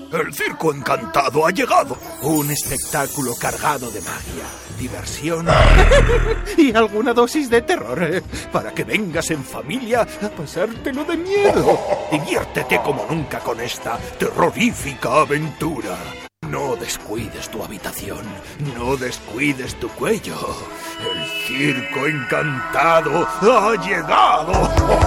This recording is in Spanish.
El Circo Encantado ha llegado. Un espectáculo cargado de magia, diversión y alguna dosis de terror, para que vengas en familia a pasártelo de miedo. Diviértete como nunca con esta terrorífica aventura. No descuides tu habitación, no descuides tu cuello. El Circo Encantado ha llegado.